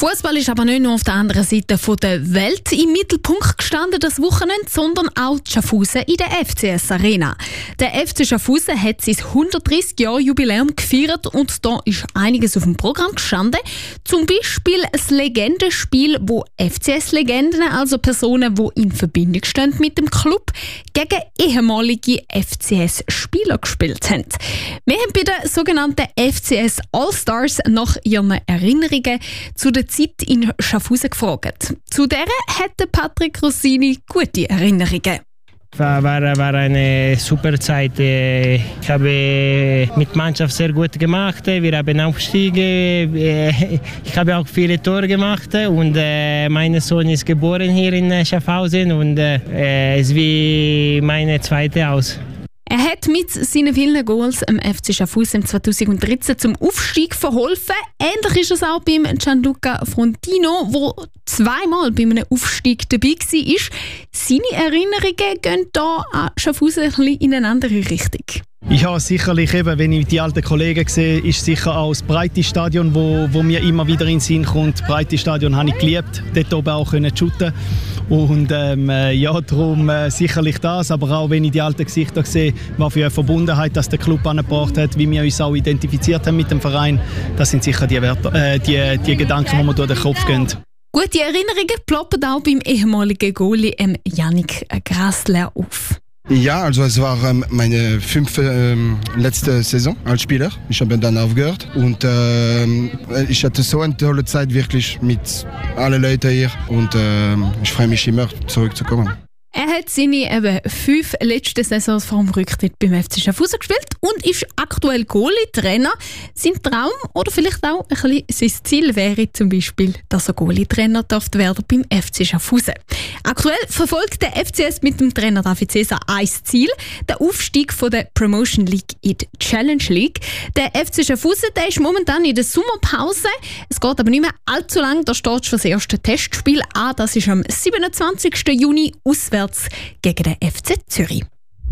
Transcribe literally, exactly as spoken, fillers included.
Fußball ist aber nicht nur auf der anderen Seite der Welt im Mittelpunkt gestanden das Wochenende, sondern auch Schaffhausen in der F C S Arena. Der F C Schaffhausen hat sein hundertdreissig Jahre Jubiläum gefeiert und da ist einiges auf dem Programm gestanden. Zum Beispiel ein Legendenspiel, wo F C S-Legenden, also Personen, die in Verbindung stehen mit dem Club, gegen ehemalige F C S-Spieler gespielt haben. Wir haben bei den sogenannten F C S All-Stars nach ihren Erinnerungen zu der Zeit in Schaffhausen gefragt. Zu der hatte Patrick Rossini gute Erinnerungen. War, war, war eine super Zeit. Ich habe mit Mannschaft sehr gut gemacht. Wir haben aufgestiegen. Ich habe auch viele Tore gemacht. Und mein Sohn ist geboren hier in Schaffhausen und es ist wie meine zweite Haus. Er hat mit seinen vielen Goals im F C Schaffhausen zweitausenddreizehn zum Aufstieg verholfen. Ähnlich ist es auch beim Gianluca Frontino, der zweimal bei einem Aufstieg dabei war. Seine Erinnerungen gehen hier an Schaffhausen ein bisschen in eine andere Richtung. Ich habe sicherlich, eben, wenn ich die alten Kollegen sehe, ist sicher auch das breite Stadion, wo, wo mir immer wieder in den Sinn kommt. Das breite Stadion habe ich geliebt, dort oben auch können shooten. Und ähm, ja, darum äh, sicherlich das, aber auch wenn ich die alten Gesichter sehe, was für eine Verbundenheit das der Club angebracht hat, wie wir uns auch identifiziert haben mit dem Verein, das sind sicher die, Werte, äh, die, die Gedanken, die mir durch den Kopf gehen. Gute Erinnerungen ploppen auch beim ehemaligen Goalie ähm, Yannick Grassler auf. Ja, also es war ähm, meine fünfte ähm, letzte Saison als Spieler. Ich habe dann aufgehört und ähm, ich hatte so eine tolle Zeit wirklich mit allen Leuten hier und ähm, ich freue mich immer zurückzukommen. Er hat seine eben fünf letzten Saisons vor dem Rücktritt beim F C Schaffhausen gespielt und ist aktuell Goalie-Trainer. Sein Traum oder vielleicht auch ein bisschen sein Ziel wäre zum Beispiel, dass er Goalie-Trainer werden beim F C Schaffhausen. Aktuell verfolgt der F C S mit dem Trainer David Cesar ein Ziel, der Aufstieg von der Promotion League in die Challenge League. Der F C Schaffhausen der ist momentan in der Sommerpause. Es geht aber nicht mehr allzu lang, da steht schon das erste Testspiel an. Das ist am siebenundzwanzigsten Juni auswärts gegen den F C Zürich.